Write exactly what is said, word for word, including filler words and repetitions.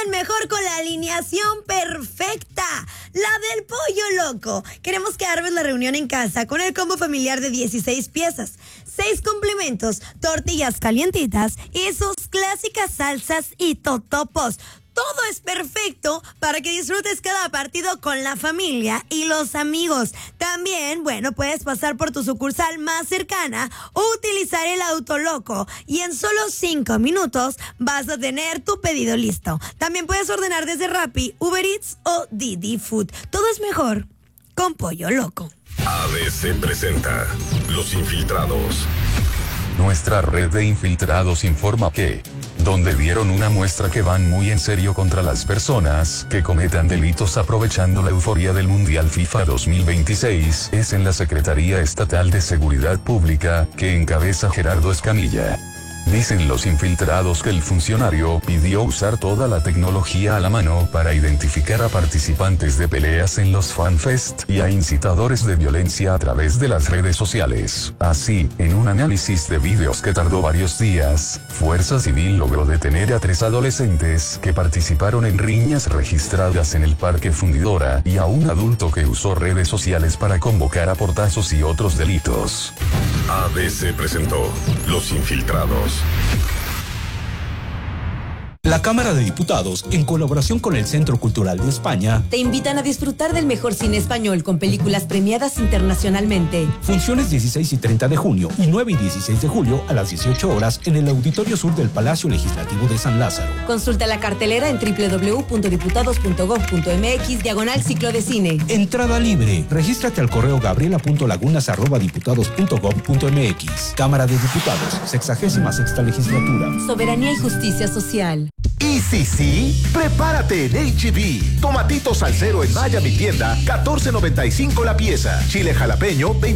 rindan mejor con la alineación perfecta, la del Pollo Loco. Queremos que armes la reunión en casa con el combo familiar de dieciséis piezas, seis complementos, tortillas calientitas y sus clásicas salsas y totopos. Todo es perfecto para que disfrutes cada partido con la familia y los amigos. También, bueno, puedes pasar por tu sucursal más cercana o utilizar el Autoloco y en solo cinco minutos vas a tener tu pedido listo. También puedes ordenar desde Rappi, Uber Eats o Didi Food. Todo es mejor con Pollo Loco. A B C presenta Los Infiltrados. Nuestra red de infiltrados informa que, donde dieron una muestra que van muy en serio contra las personas que cometan delitos aprovechando la euforia del Mundial FIFA dos mil veintiséis, es en la Secretaría Estatal de Seguridad Pública, que encabeza Gerardo Escamilla. Dicen los infiltrados que el funcionario pidió usar toda la tecnología a la mano para identificar a participantes de peleas en los FanFest y a incitadores de violencia a través de las redes sociales. Así, en un análisis de vídeos que tardó varios días, Fuerza Civil logró detener a tres adolescentes que participaron en riñas registradas en el Parque Fundidora y a un adulto que usó redes sociales para convocar a portazos y otros delitos. A B C presentó Los Infiltrados. La Cámara de Diputados, en colaboración con el Centro Cultural de España, te invitan a disfrutar del mejor cine español con películas premiadas internacionalmente. Funciones dieciséis y treinta de junio y nueve y dieciséis de julio a las dieciocho horas en el Auditorio Sur del Palacio Legislativo de San Lázaro. Consulta la cartelera en doble u doble u doble u punto diputados punto gob punto eme equis diagonal ciclo de cine. Entrada libre. Regístrate al correo gabriela punto lagunas arroba diputados punto gob punto eme equis. Cámara de Diputados, sexagésima sexta legislatura. Soberanía y justicia social. Y sí, sí, prepárate en H E B. Tomatitos al cero en Maya Mi Tienda, catorce noventa y cinco la pieza. Chile jalapeño,